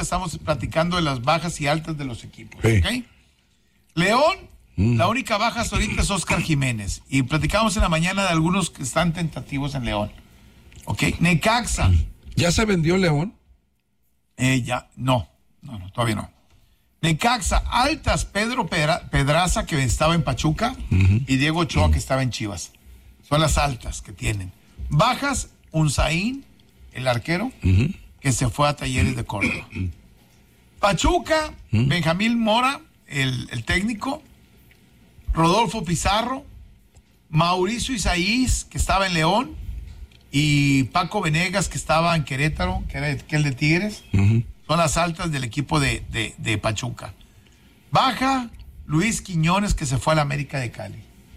estamos platicando de las bajas y altas de los equipos. Sí. ¿Okay? León, la única baja hasta ahorita es Oscar Jiménez. Y platicamos en la mañana de algunos que están tentativos en León. ¿Ok? Necaxa. ¿Ya se vendió León? No, todavía no. Necaxa, altas, Pedro Pedraza, que estaba en Pachuca, y Diego Ochoa, que estaba en Chivas. Son las altas que tienen. Bajas, Unzaín, el arquero, que se fue a Talleres de Córdoba. Pachuca, Benjamín Mora, el técnico, Rodolfo Pizarro, Mauricio Isaías, que estaba en León, y Paco Venegas, que estaba en Querétaro, que era el de Tigres. Son las altas del equipo de Pachuca. Baja, Luis Quiñones, que se fue a la América de Cali.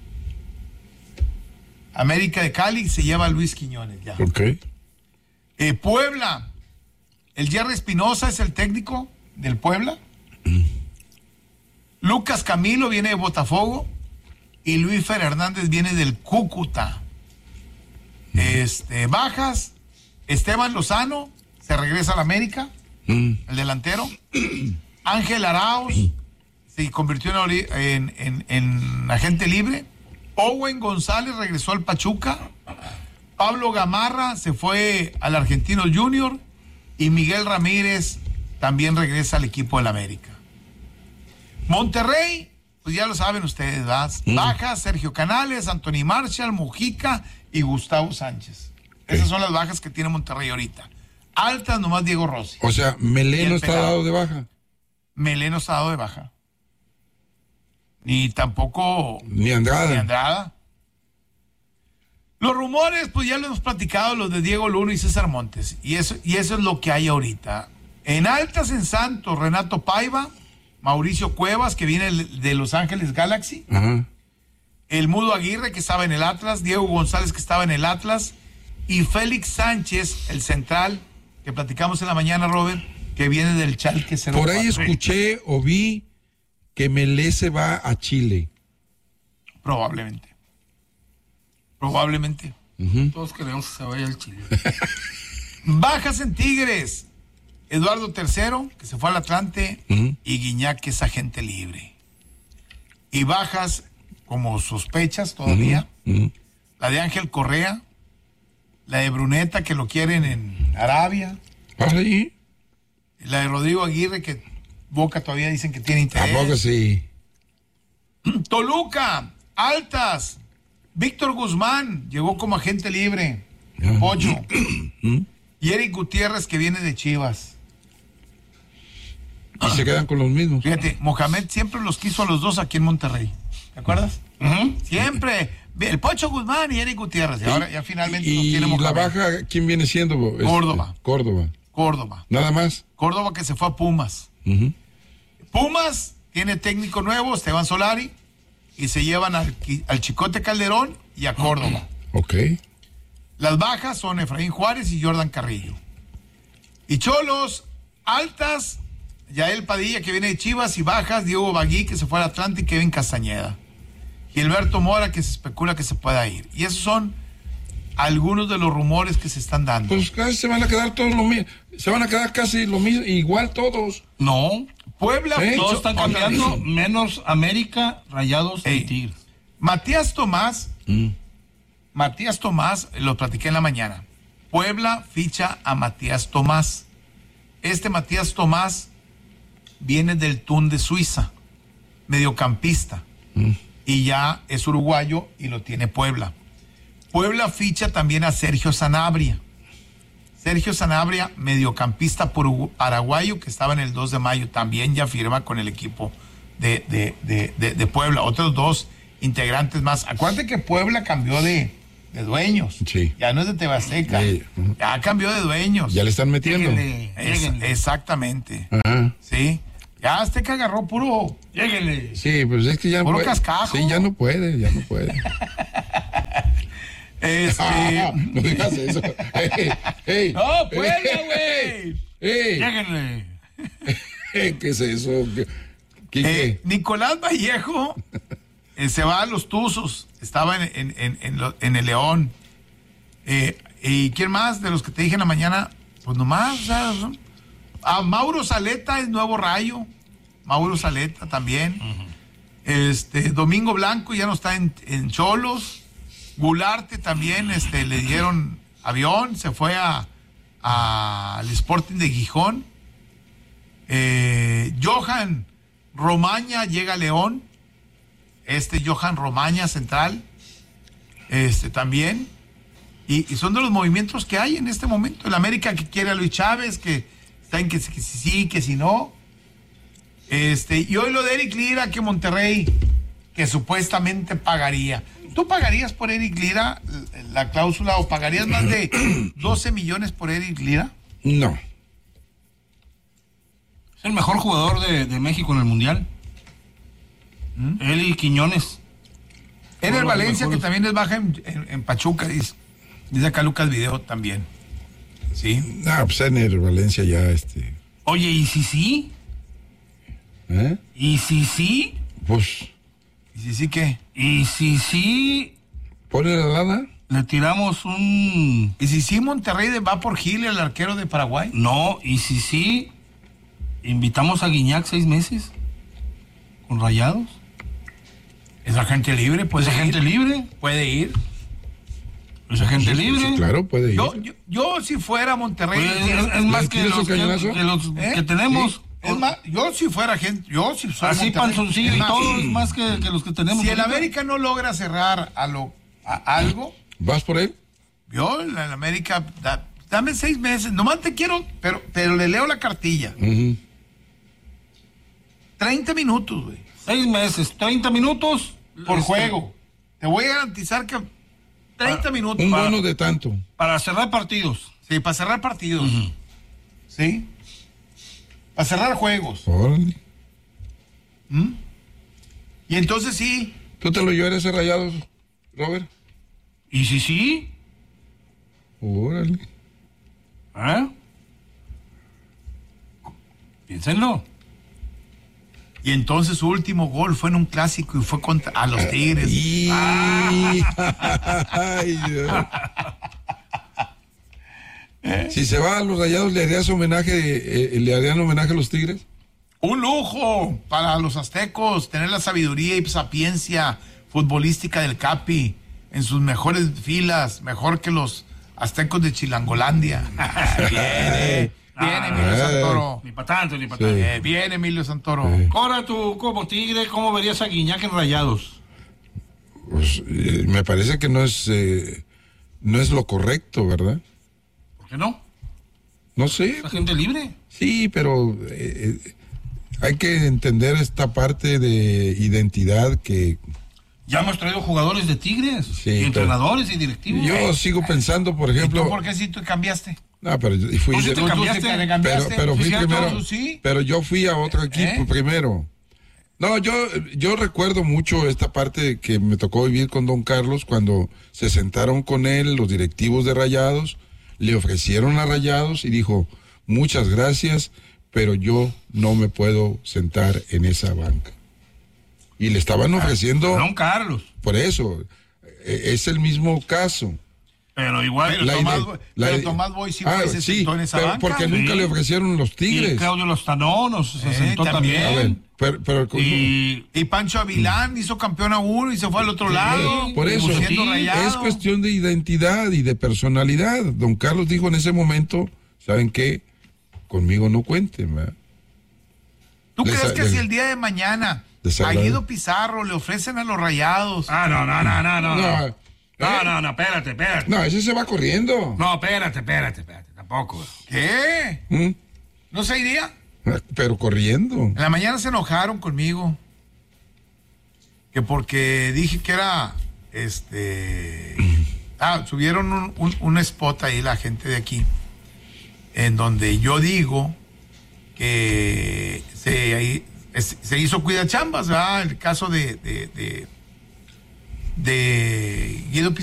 América de Cali se lleva a Luis Quiñones ya. Ok. Puebla, el Jerry Espinosa es el técnico del Puebla. Lucas Camilo viene de Botafogo y Luis Fer Hernández viene del Cúcuta. Bajas, Esteban Lozano se regresa a la América, el delantero. Ángel Arauz se convirtió en agente libre. Owen González regresó al Pachuca. Pablo Gamarra se fue al Argentino Junior y Miguel Ramírez también regresa al equipo del América. Monterrey, pues ya lo saben ustedes, ¿verdad? Bajas, Sergio Canales, Anthony Marshall, Mujica y Gustavo Sánchez. Esas son las bajas que tiene Monterrey ahorita. Altas nomás Diego Rossi. O sea, Meleno está dado de baja. Meleno está dado de baja. Ni tampoco... Ni Andrada. Los rumores, pues ya lo hemos platicado, los de Diego Luna y César Montes. Y eso es lo que hay ahorita. En altas en Santos, Renato Paiva, Mauricio Cuevas, que viene de Los Ángeles Galaxy. Ajá. El Mudo Aguirre, que estaba en el Atlas. Diego González, que estaba en el Atlas. Y Félix Sánchez, el central, que platicamos en la mañana, Robert, que viene del Schalke 04. Por ahí escuché o vi que Melé se va a Chile. Probablemente. Todos queremos que se vaya al Chile. Bajas en Tigres. Eduardo III, que se fue al Atlante, y Guiñac, que es agente libre. Y bajas como sospechas todavía. La de Ángel Correa, la de Bruneta, que lo quieren en Arabia. ¿Ahí? La de Rodrigo Aguirre, que Boca todavía dicen que tiene interés. Tampoco sí. Toluca, altas. Víctor Guzmán llegó como agente libre. Pocho. Y Eric Gutiérrez, que viene de Chivas. Y se quedan con los mismos. Fíjate, Mohamed siempre los quiso a los dos aquí en Monterrey. ¿Te acuerdas? Siempre. El Pocho Guzmán y Eric Gutiérrez. Y ahora ya finalmente los tiene ¿Y Mohamed. la baja quién viene siendo? Córdoba. Nada más. Córdoba, que se fue a Pumas. Pumas tiene técnico nuevo, Esteban Solari, y se llevan al Chicote Calderón y a Córdoba. Ok. Las bajas son Efraín Juárez y Jordan Carrillo. Y Cholos, altas, Yael Padilla, que viene de Chivas, y bajas, Diego Bagui, que se fue al Atlante, y Kevin Castañeda. Gilberto Mora, que se especula que se pueda ir. Y esos son algunos de los rumores que se están dando. Pues casi se van a quedar todos lo mismo. Se van a quedar casi lo mismo, igual todos. No. Puebla, Todo está cambiando, menos América, Rayados y Tigres. Matías Tomás, lo platiqué en la mañana. Puebla ficha a Matías Tomás. Este Matías Tomás viene del Thun de Suiza, mediocampista, y ya es uruguayo y lo tiene Puebla. Puebla ficha también a Sergio Sanabria. Sergio Sanabria, mediocampista paraguayo, que estaba en el 2 de mayo, también ya firma con el equipo de Puebla. Otros dos integrantes más. Acuérdate que Puebla cambió de dueños. Sí. Ya no es de Tebasteca. Sí. Ya cambió de dueños. Ya le están metiendo. Exactamente. Ajá. Sí. Ya Azteca agarró puro. Lléguenle. Sí, pues es que ya no Puro puede. cascajo. Sí, ya no puede. No digas eso. Ey, ¡No, Puebla, güey! Lléguenle. ¿Qué es eso? ¿Qué? Nicolás Vallejo se va a los Tuzos. Estaba en el León. ¿Y quién más de los que te dije en la mañana? Pues nomás, o sea, Mauro Zaleta es nuevo Rayo. Mauro Zaleta también. Domingo Blanco ya no está en Cholos. Gularte también, le dieron avión, se fue al Sporting de Gijón. Johan Romaña llega a León. Johan Romaña, central. También. Y son de los movimientos que hay en este momento. El América que quiere a Luis Chávez, que está en que sí, que si no. Y hoy lo de Eric Lira, que Monterrey, que supuestamente pagaría. ¿Tú pagarías por Eric Lira la cláusula o pagarías más de 12 millones por Eric Lira? No. Es el mejor jugador de México en el Mundial. Él y Quiñones. Era el Valencia, que también es baja en Pachuca, dice acá Lucas Video también. ¿Sí? Pues en el Valencia ya Oye, ¿y si sí? ¿Y si sí? Pues... ¿Y si sí qué? ¿Y si sí? ¿Pone la lana? Le tiramos un... ¿Y si sí Monterrey va por Gil, el arquero de Paraguay? No, ¿y si sí? Invitamos a Guiñac 6 meses con Rayados. ¿Es agente libre? ¿Es agente libre? ¿Puede ir? ¿Es agente libre? Sí, claro, puede ir. Yo si fuera Monterrey... Pues, es más que los que tenemos... Sí. Es más, yo si fuera agente... Yo si fuera así Monterrey, Panzoncillo y todo es más que los que tenemos. Si el América no logra cerrar a algo... ¿Vas por él? Yo, el América... Dame 6 meses. Nomás te quiero... Pero le leo la cartilla. 30 minutos, güey. 6 meses, 30 minutos por juego. Te voy a garantizar que 30 minutos. Un bono de tanto. Para cerrar partidos. Sí, para cerrar partidos. Sí. Para cerrar juegos. Órale. Y entonces sí. ¿Tú te lo llevarías a Rayados, Robert? ¿Y si sí? Órale. Piénsenlo. Y entonces su último gol fue en un clásico y fue a los Tigres. Ay, Dios. Si se va a los Rayados, ¿le harían homenaje a los Tigres? Un lujo para los aztecos, tener la sabiduría y sapiencia futbolística del Capi en sus mejores filas, mejor que los aztecos de Chilangolandia. Viene Emilio Santoro. Ni para tanto, ni para tanto. Viene Emilio Santoro. Ahora tú, como Tigre, ¿cómo verías a Guiñac en Rayados? Pues me parece que no es lo correcto, ¿verdad? ¿Por qué no? No sé. ¿Es gente libre? Sí, pero hay que entender esta parte de identidad que... Ya hemos traído jugadores de Tigres, sí, y entrenadores y directivos. Yo sigo pensando, por ejemplo... ¿Y tú por qué sí tú cambiaste? No, pero fui... ¿Tú te cambiaste? Pero fui ¿Sí, primero. sí? Pero yo fui a otro equipo primero. No, yo recuerdo mucho esta parte que me tocó vivir con don Carlos cuando se sentaron con él los directivos de Rayados, le ofrecieron a Rayados y dijo, muchas gracias, pero yo no me puedo sentar en esa banca. Y le estaban ofreciendo... Don Carlos. Por eso, es el mismo caso. Pero igual... Tomás Boy sí se sentó en esa banca. Porque nunca le ofrecieron los Tigres. Y Claudio Lozano se sentó también. A ver, y Pancho Avilán hizo campeón a uno y se fue al otro lado. Por eso, es cuestión de identidad y de personalidad. Don Carlos dijo en ese momento, ¿saben qué? Conmigo no cuenten, ¿verdad? ¿Tú crees que si el día de mañana a Guido Pizarro le ofrecen a los Rayados? No, espérate. No, ese se va corriendo. No, espérate, tampoco. ¿Qué? ¿No se iría? Pero corriendo. En la mañana se enojaron conmigo. Que porque dije que era, subieron un spot ahí la gente de aquí, en donde yo digo que se hizo cuidachambas, ¿verdad? El caso de Guido Pizarro.